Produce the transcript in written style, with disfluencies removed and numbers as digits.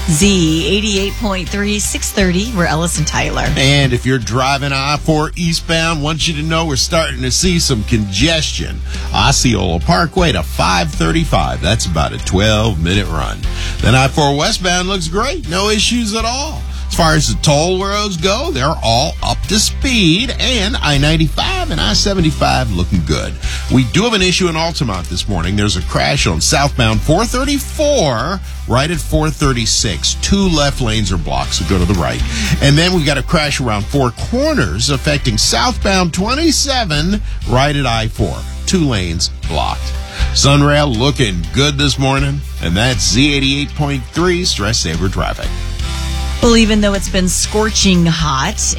Z 88.3, 630. We're Ellis and Tyler. And if you're driving I-4 eastbound, want you to know we're starting to see some congestion. Osceola Parkway to 535. That's about a 12-minute run. Then I-4 westbound looks great. No issues at all. As far as the toll roads go, they're all up to speed, and I-95 and I-75 looking good. We do have an issue in Altamont this morning. There's a crash on southbound 434 right at 436. 2 left lanes are blocked, so go to the right. And then we've got a crash around Four Corners affecting southbound 27 right at I-4. 2 lanes blocked. Sunrail looking good this morning, and that's Z88.3 Stress Saver Traffic. Well, even though it's been scorching hot